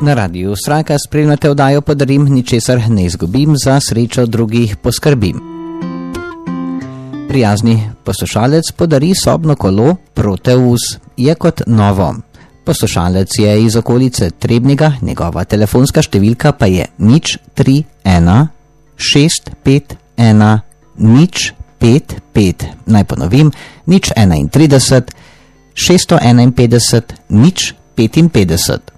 Na radiju Stranka spremljate oddajo Podarim, ničesar ne izgubim, za srečo drugih poskrbim. Prijazni poslušalec podari sobno kolo Proteus, je kot novo. Poslušalec je iz okolice Trebnjega, njegova telefonska številka pa je 031 651 055. Naj ponovim, 031 651 055.